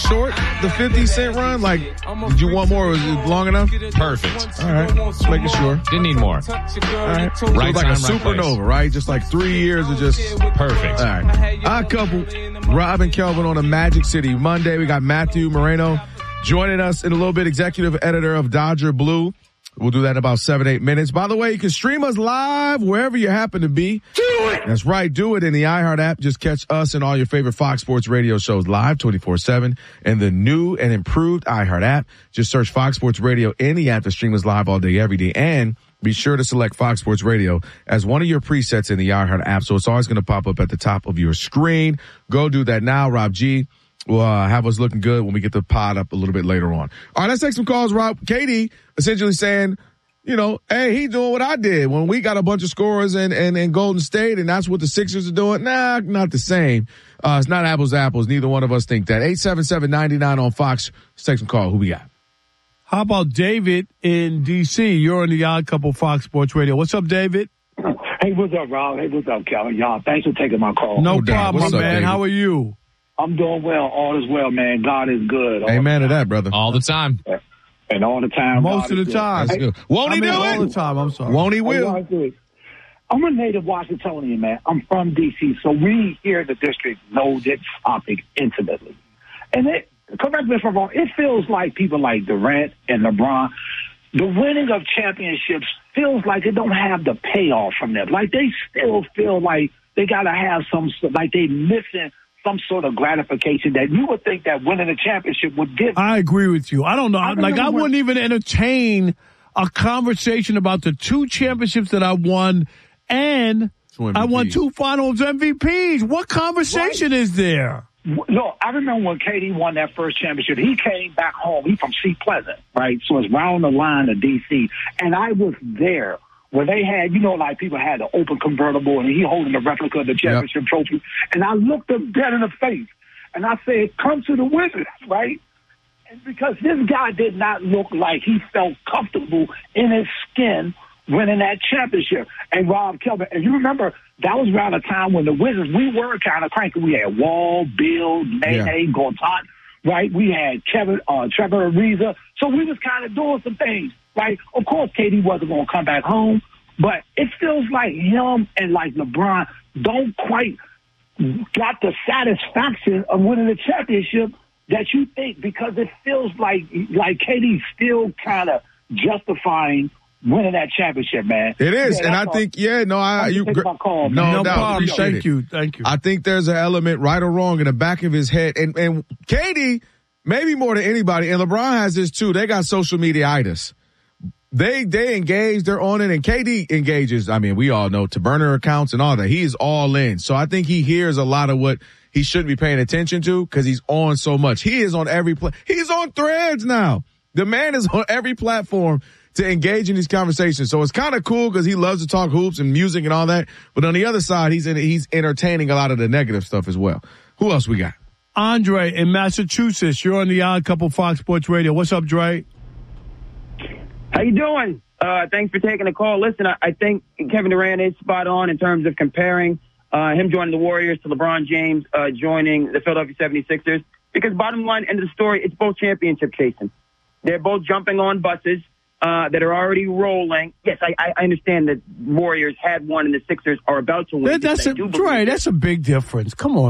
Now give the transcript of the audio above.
short, the 50 Cent run? Like, did you want more? Was it long enough? Perfect. All right. Just making sure. Didn't need more. All right. So Right it's like time, a supernova, right? Just like 3 years of just perfect. All right. Our couple, Rob and Kelvin on a Magic City Monday. We got Matthew Moreno joining us in a little bit, executive editor of Dodger Blue. We'll do that in about 7-8 minutes. By the way, you can stream us live wherever you happen to be. Do it! That's right. Do it in the iHeart app. Just catch us and all your favorite Fox Sports radio shows live 24/7 in the new and improved iHeart app. Just search Fox Sports Radio in the app to stream us live all day, every day. And be sure to select Fox Sports Radio as one of your presets in the iHeart app. So it's always going to pop up at the top of your screen. Go do that now. Rob G will have us looking good when we get the pod up a little bit later on. All right, let's take some calls, Rob. Katie essentially saying, you know, hey, he doing what I did when we got a bunch of scorers in Golden State, and that's what the Sixers are doing. Nah, not the same. It's not apples to apples. Neither one of us think that. 877-99 on Fox. Let's take some calls. Who we got? How about David in D.C.? You're on the Odd Couple Fox Sports Radio. What's up, David? Hey, what's up, Rob? Hey, what's up, Calvin? Y'all, thanks for taking my call. No problem, What's up, man. David? How are you? I'm doing well. All is well, man. God is good. Amen to that, brother. All the time. And all the time. Most of the time. That's good. Won't he do all the it? time. I'm sorry. Won't he will? I'm a native Washingtonian, man. I'm from D.C., so we here in the district know this topic intimately. And correct me if I'm wrong, it feels like people like Durant and LeBron, the winning of championships feels like it don't have the payoff from them. Like they still feel like they got to have like they missing some sort of gratification that you would think that winning a championship would give. I agree with you. I don't know. I wouldn't even entertain a conversation about the 2 championships that I won, and I won 2 finals MVPs. What conversation is there? Look, I remember when KD won that first championship, he came back home. He's from Sea Pleasant, right? So it's round the line of D.C. And I was there where they had, you know, like people had the open convertible and he holding the replica of the championship trophy. And I looked him dead in the face and I said, come to the Wizards, right? And because this guy did not look like he felt comfortable in his skin winning that championship. And Rob Kelvin, and you remember that was around a time when the Wizards, we were kind of cranky. We had Wall, Bill, Nene, Gortat, right? We had Trevor Ariza. So we was kind of doing some things, right? Of course, KD wasn't going to come back home, but it feels like him and like LeBron don't quite got the satisfaction of winning the championship that you think, because it feels like KD's still kind of justifying winning that championship, man. It is, and I think, no problem. Thank you. I think there's an element, right or wrong, in the back of his head, and KD, maybe more than anybody, and LeBron has this too. They got social media-itis. They engage, they're on it, and KD engages. I mean, we all know, to burner accounts and all that. He is all in. So I think he hears a lot of what he shouldn't be paying attention to because he's on so much. He is on every he's on Threads now. The man is on every platform to engage in these conversations. So it's kind of cool because he loves to talk hoops and music and all that. But on the other side, he's entertaining a lot of the negative stuff as well. Who else we got? Andre in Massachusetts. You're on the Odd Couple Fox Sports Radio. What's up, Dre? How you doing? Thanks for taking the call. Listen, I think Kevin Durant is spot on in terms of comparing him joining the Warriors to LeBron James joining the Philadelphia 76ers. Because bottom line, end of the story, it's both championship chasing. They're both jumping on buses that are already rolling. Yes, I understand that Warriors had one and the Sixers are about to win. That's a big difference. Come on.